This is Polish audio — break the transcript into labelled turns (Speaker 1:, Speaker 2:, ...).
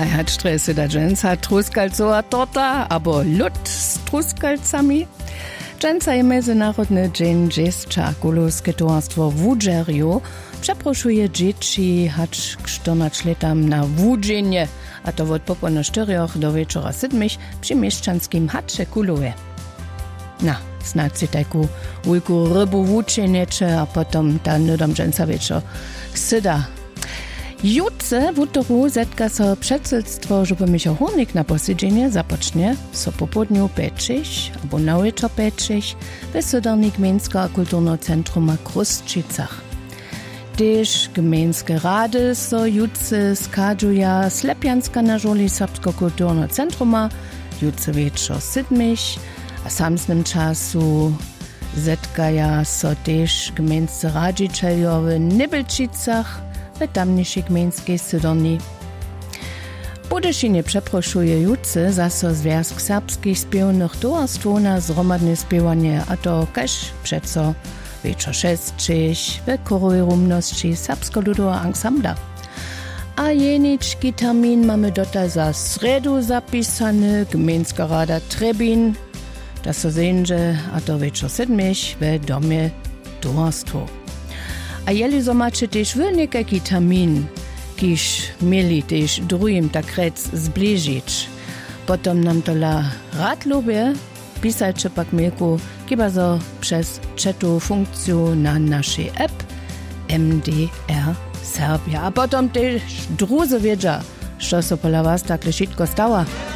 Speaker 1: A hat stresy da dżęca truskalcowa torta, abo lód z truskalcami. Dżęca je Międzynarodny Dzień Dziecka, Kulowskie towarstwo Wudżerju przeproszuje dzieci hać k 14 letam na wudżenie, a to od popołudnia 4 do wieczora 7 przy mieszczanskim chacie Kulowe. Na, snad si taku wielku rybu wudżeniecze, a potom ta nudom dżęca wieczor syda. Jutce w utoru zetka so przedsedztwo, żeby Michał Hurnik na posiedzenie zapocznie so po południu peczyć, albo na wieczor peczyć, w Sydorni Gmieńsko Kulturno Centrum na Krusczycach. Też gmieńskie rady so jutce skadżuja Slepianska na żoli Serbsko Kulturno Centruma, jutce wieczor 7, a samsnym czasu zetkaja so też gmieńscy radzicieljo w Nibelčicach, w tamniejszej gmieńskiej Sydorni. Budyšinie przeproszuje jutce zaso Związk Serbskich Śpiewnych Towarstw na zromadne śpiewanie, a to kaž przeco wieczor 6 w Chorowej Rumności Serbsko-Ludowa Ansambla. A jeniczki termin mamy dota za sredu zapisany, gmieńska rada Trebin, da so sędzie, a to wieczor 7 w domie Towarstwo. A jeli so macie też wy nekaki termin, kiż mieli też drugim takrec zbliżyć. Potom nam to la rad lubię, pisajcie pak mielku, kiba so przez chatu funkcju na naszej app MDR Serbia. A potom też druzy wiedza, što so pola was tak lešitko stała.